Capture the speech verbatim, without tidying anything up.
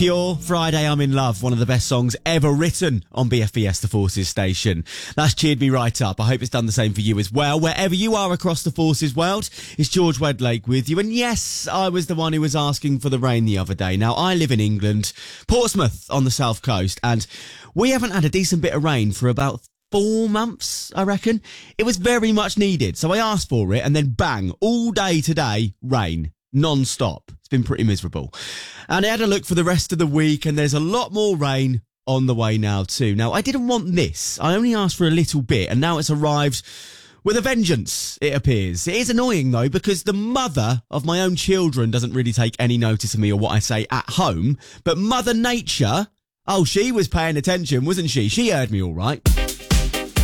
Pure Friday I'm in Love, one of the best songs ever written on B F B S The Forces station. That's cheered me right up. I hope it's done the same for you as well. Wherever you are across the Forces world, it's George Wedlake with you. And yes, I was the one who was asking for the rain the other day. Now, I live in England, Portsmouth on the south coast, and we haven't had a decent bit of rain for about four months, I reckon. It was very much needed, so I asked for it, and then bang, all day today, rain. Non-stop. It's been pretty miserable. And I had a look for the rest of the week, and there's a lot more rain on the way now too. Now, I didn't want this. I only asked for a little bit, and now it's arrived with a vengeance, it appears. It is annoying, though, because the mother of my own children doesn't really take any notice of me or what I say at home, but Mother Nature, oh, she was paying attention, wasn't she? She heard me all right.